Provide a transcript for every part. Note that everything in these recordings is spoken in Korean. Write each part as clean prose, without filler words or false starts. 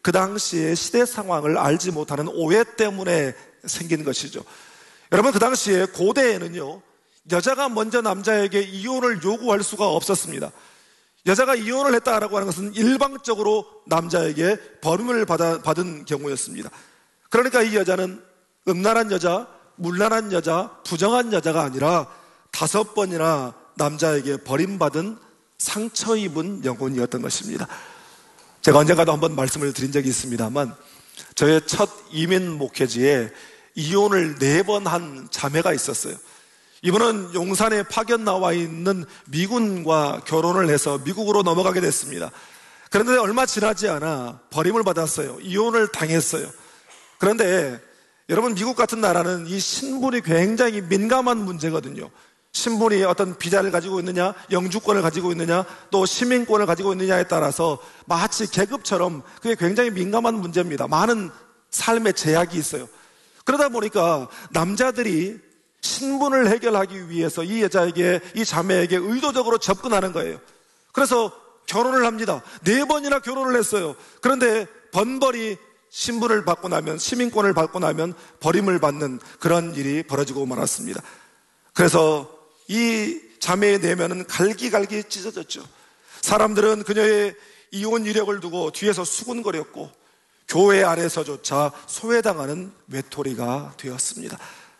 그 당시의 시대 상황을 알지 못하는 오해 때문에 생긴 것이죠. 여러분, 그 당시에 고대에는요, 여자가 먼저 남자에게 이혼을 요구할 수가 없었습니다. 여자가 이혼을 했다라고 하는 것은 일방적으로 남자에게 버림을 받은 경우였습니다. 그러니까 이 여자는 음란한 여자, 문란한 여자, 부정한 여자가 아니라 5번이나 남자에게 버림받은 상처 입은 영혼이었던 것입니다. 제가 언젠가도 한번 말씀을 드린 적이 있습니다만, 저의 첫 이민 목회지에 이혼을 4번 한 자매가 있었어요. 이분은 용산에 파견 나와 있는 미군과 결혼을 해서 미국으로 넘어가게 됐습니다. 그런데 얼마 지나지 않아 버림을 받았어요. 이혼을 당했어요. 그런데 여러분, 미국 같은 나라는 이 신분이 굉장히 민감한 문제거든요. 신분이 어떤 비자를 가지고 있느냐, 영주권을 가지고 있느냐, 또 시민권을 가지고 있느냐에 따라서 마치 계급처럼 그게 굉장히 민감한 문제입니다. 많은 삶의 제약이 있어요. 그러다 보니까 남자들이 신분을 해결하기 위해서 이 여자에게, 이 자매에게 의도적으로 접근하는 거예요. 그래서 결혼을 합니다. 4번이나 결혼을 했어요. 그런데 번번이 신분을 받고 나면, 시민권을 받고 나면 버림을 받는 그런 일이 벌어지고 말았습니다. 그래서 이 자매의 내면은 갈기갈기 찢어졌죠. 사람들은 그녀의 이혼 이력을 두고 뒤에서 수군거렸고, 교회 안에서조차 소외당하는 외톨이가 되었습니다.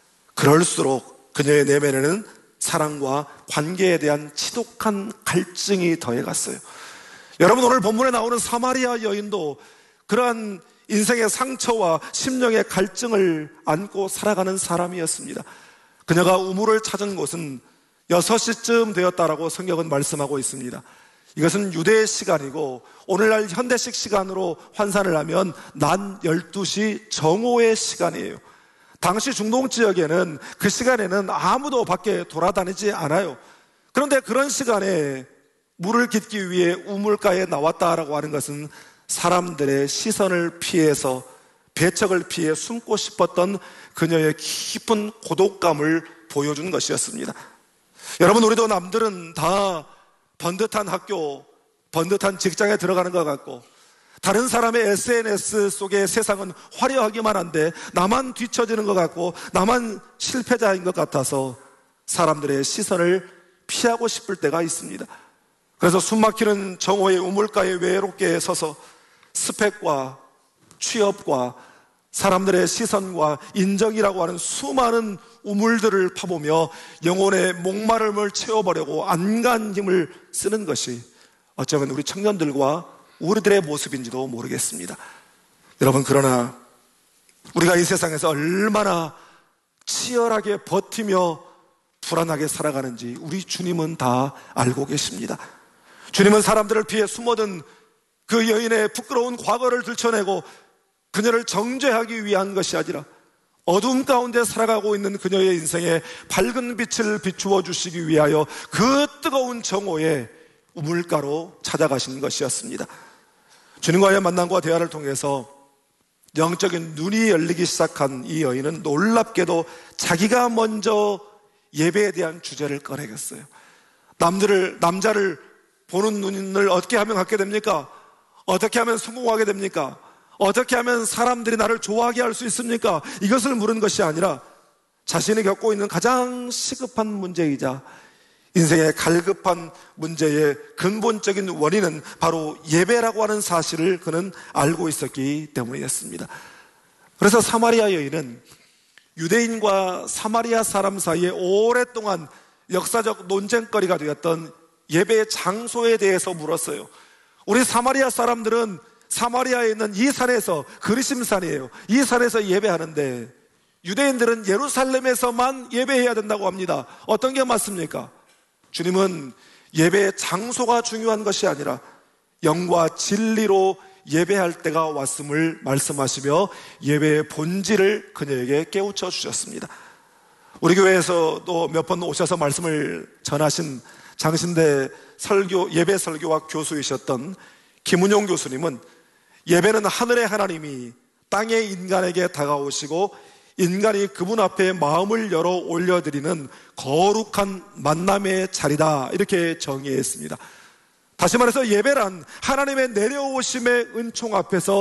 그럴수록 그녀의 내면에는 사랑과 관계에 대한 지독한 갈증이 더해갔어요. 여러분, 오늘 본문에 나오는 사마리아 여인도 그러한 인생의 상처와 심령의 갈증을 안고 살아가는 사람이었습니다. 그녀가 우물을 찾은 곳은 6시쯤 되었다라고 성경은 말씀하고 있습니다. 이것은 유대의 시간이고, 오늘날 현대식 시간으로 환산을 하면 낮 12시 정오의 시간이에요. 당시 중동 지역에는 그 시간에는 아무도 밖에 돌아다니지 않아요. 그런데 그런 시간에 물을 깃기 위해 우물가에 나왔다라고 하는 것은 사람들의 시선을 피해서, 배척을 피해 숨고 싶었던 그녀의 깊은 고독감을 보여준 것이었습니다. 여러분, 우리도 남들은 다 번듯한 학교, 번듯한 직장에 들어가는 것 같고, 다른 사람의 SNS 속에 세상은 화려하기만 한데 나만 뒤처지는 것 같고, 나만 실패자인 것 같아서 사람들의 시선을 피하고 싶을 때가 있습니다. 그래서 숨막히는 정오의 우물가에 외롭게 서서 스펙과 취업과 사람들의 시선과 인정이라고 하는 수많은 우물들을 파보며 영혼의 목마름을 채워보려고 안간 힘을 쓰는 것이 어쩌면 우리 청년들과 우리들의 모습인지도 모르겠습니다. 여러분, 그러나 우리가 이 세상에서 얼마나 치열하게 버티며 불안하게 살아가는지 우리 주님은 다 알고 계십니다. 주님은 사람들을 피해 숨어든 그 여인의 부끄러운 과거를 들춰내고 그녀를 정죄하기 위한 것이 아니라 어둠 가운데 살아가고 있는 그녀의 인생에 밝은 빛을 비추어 주시기 위하여 그 뜨거운 정오에 우물가로 찾아가신 것이었습니다. 주님과의 만남과 대화를 통해서 영적인 눈이 열리기 시작한 이 여인은 놀랍게도 자기가 먼저 예배에 대한 주제를 꺼내겠어요. 남자를 보는 눈을 어떻게 하면 갖게 됩니까? 어떻게 하면 성공하게 됩니까? 어떻게 하면 사람들이 나를 좋아하게 할 수 있습니까? 이것을 물은 것이 아니라 자신이 겪고 있는 가장 시급한 문제이자 인생의 갈급한 문제의 근본적인 원인은 바로 예배라고 하는 사실을 그는 알고 있었기 때문이었습니다. 그래서 사마리아 여인은 유대인과 사마리아 사람 사이에 오랫동안 역사적 논쟁거리가 되었던 예배의 장소에 대해서 물었어요. 우리 사마리아 사람들은 사마리아에 있는 이 산에서, 그리심산이에요, 이 산에서 예배하는데 유대인들은 예루살렘에서만 예배해야 된다고 합니다. 어떤 게 맞습니까? 주님은 예배의 장소가 중요한 것이 아니라 영과 진리로 예배할 때가 왔음을 말씀하시며 예배의 본질을 그녀에게 깨우쳐 주셨습니다. 우리 교회에서도 몇 번 오셔서 말씀을 전하신 장신대 예배 설교학 교수이셨던 김은용 교수님은 예배는 하늘의 하나님이 땅의 인간에게 다가오시고 인간이 그분 앞에 마음을 열어 올려드리는 거룩한 만남의 자리다, 이렇게 정의했습니다. 다시 말해서 예배란 하나님의 내려오심의 은총 앞에서